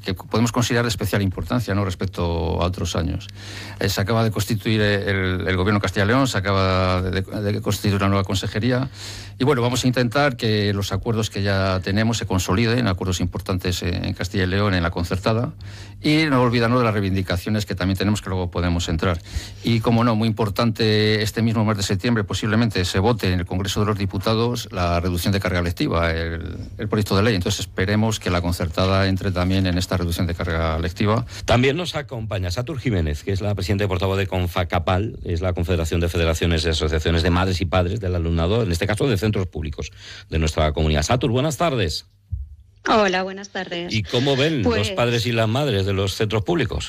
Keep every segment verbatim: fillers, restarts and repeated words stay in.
que podemos considerar de especial importancia, ¿no?, respecto a otros años. Eh, se acaba de constituir el, el Gobierno de Castilla y León, se acaba de, de constituir una nueva consejería y bueno, vamos a intentar que los acuerdos que ya tenemos se consoliden, acuerdos importantes en Castilla y León, en la concertada, y no olvidarnos de las reivindicaciones que también tenemos, que luego podemos entrar. Y como no, muy importante, este mismo mes de septiembre posiblemente se vote en el Congreso de los Diputados la reducción de carga lectiva, el, el proyecto de ley. Entonces esperemos que la concertada entre también en esta reducción de carga lectiva. También nos acompaña Satur Jiménez, que es la presidenta y portavoz de CONFACAPAL, es la Confederación de Federaciones y Asociaciones de Madres y Padres del Alumnado, en este caso de centros públicos de nuestra comunidad. Satur, buenas tardes. Hola, buenas tardes. ¿Y cómo ven pues, los padres y las madres de los centros públicos?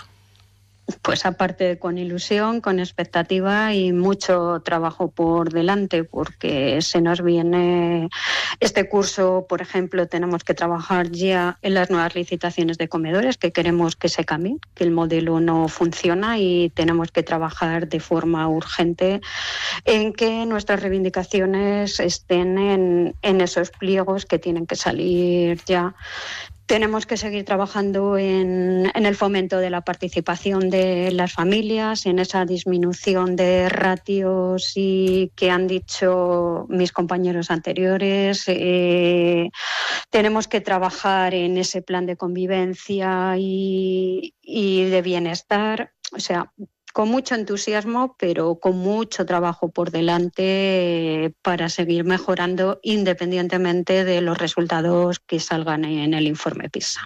Pues aparte con ilusión, con expectativa y mucho trabajo por delante, porque se nos viene este curso, por ejemplo, tenemos que trabajar ya en las nuevas licitaciones de comedores, que queremos que se cambie, que el modelo no funciona y tenemos que trabajar de forma urgente en que nuestras reivindicaciones estén en, en esos pliegos que tienen que salir ya. Tenemos que seguir trabajando en, en el fomento de la participación de las familias, en esa disminución de ratios y que han dicho mis compañeros anteriores. Eh, tenemos que trabajar en ese plan de convivencia y, y de bienestar. O sea, con mucho entusiasmo, pero con mucho trabajo por delante para seguir mejorando independientemente de los resultados que salgan en el informe PISA.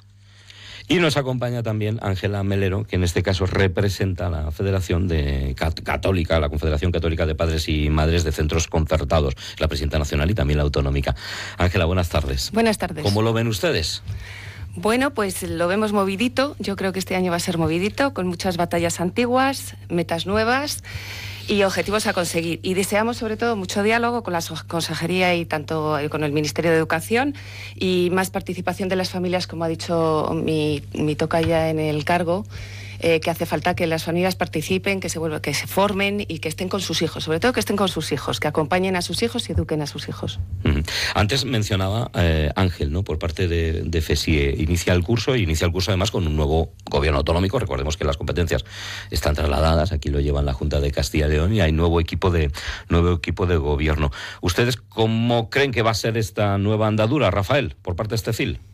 Y nos acompaña también Ángela Melero, que en este caso representa a la Federación de Católica, la Confederación Católica de Padres y Madres de Centros Concertados, la presidenta nacional y también la autonómica. Ángela, buenas tardes. Buenas tardes. ¿Cómo lo ven ustedes? Bueno, pues lo vemos movidito. Yo creo que este año va a ser movidito, con muchas batallas antiguas, metas nuevas y objetivos a conseguir. Y deseamos sobre todo mucho diálogo con la consejería y tanto con el Ministerio de Educación y más participación de las familias, como ha dicho mi, mi tocaya en el cargo. Eh, que hace falta que las familias participen, que se vuelvan, que se formen y que estén con sus hijos, sobre todo que estén con sus hijos, que acompañen a sus hijos y eduquen a sus hijos. Uh-huh. Antes mencionaba eh, Ángel, ¿no?, por parte de, de FESIE, inicia el curso, y inicia el curso además con un nuevo gobierno autonómico. Recordemos que las competencias están trasladadas, aquí lo llevan la Junta de Castilla y León y hay nuevo equipo de, nuevo equipo de gobierno. ¿Ustedes cómo creen que va a ser esta nueva andadura, Rafael, por parte de este C I L?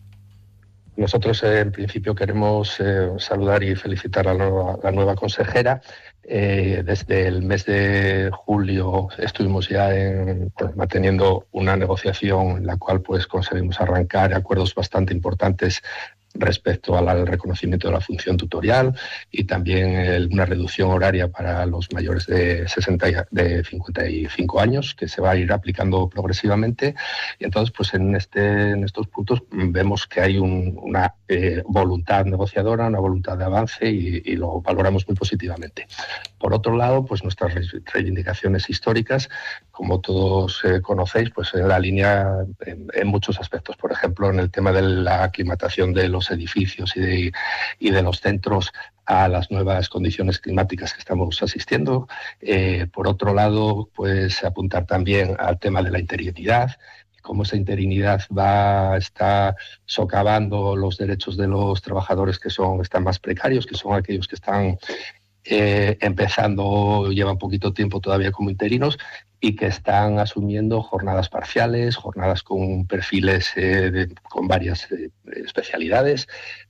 Nosotros, eh, en principio, queremos eh, saludar y felicitar a la, a la nueva consejera. Eh, desde el mes de julio estuvimos ya en, pues, manteniendo una negociación en la cual pues, conseguimos arrancar acuerdos bastante importantes respecto al reconocimiento de la función tutorial y también el, una reducción horaria para los mayores de, sesenta, de cincuenta y cinco años, que se va a ir aplicando progresivamente. Y entonces, pues en, este, en estos puntos vemos que hay un, una eh, voluntad negociadora, una voluntad de avance y, y lo valoramos muy positivamente. Por otro lado, pues nuestras reivindicaciones históricas, como todos eh, conocéis, pues en la línea en, en muchos aspectos. Por ejemplo, en el tema de la aclimatación de los edificios y de, y de los centros a las nuevas condiciones climáticas que estamos asistiendo. Eh, por otro lado, pues apuntar también al tema de la interinidad, cómo esa interinidad va está socavando los derechos de los trabajadores que son están más precarios, que son aquellos que están eh, empezando, llevan poquito tiempo todavía como interinos y que están asumiendo jornadas parciales, jornadas con perfiles eh, de, con varias eh, especialidades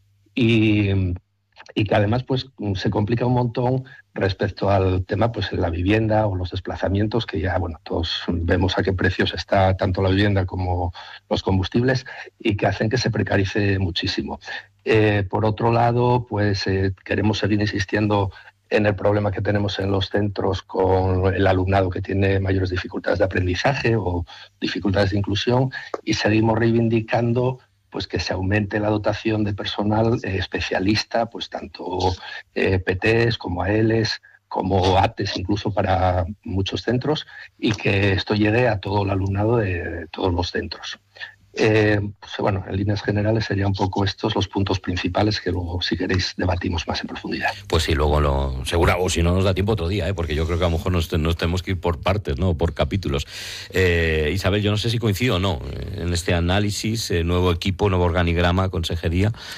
y, y que además pues, se complica un montón respecto al tema pues, de la vivienda o los desplazamientos, que ya bueno, todos vemos a qué precios está tanto la vivienda como los combustibles y que hacen que se precarice muchísimo. Eh, por otro lado, pues eh, queremos seguir insistiendo en el problema que tenemos en los centros con el alumnado que tiene mayores dificultades de aprendizaje o dificultades de inclusión y seguimos reivindicando pues que se aumente la dotación de personal eh, especialista, pues tanto eh, P Ts como A Ls, como A Tes incluso para muchos centros y que esto llegue a todo el alumnado de, de todos los centros. Eh, pues, bueno, en líneas generales serían un poco estos los puntos principales que luego, si queréis, debatimos más en profundidad. Pues sí, luego lo segura, o si no nos da tiempo otro día, ¿eh? Porque yo creo que a lo mejor nos, nos tenemos que ir por partes, ¿no? Por capítulos. Eh, Isabel, yo no sé si coincido o no en este análisis, eh, nuevo equipo, nuevo organigrama, consejería,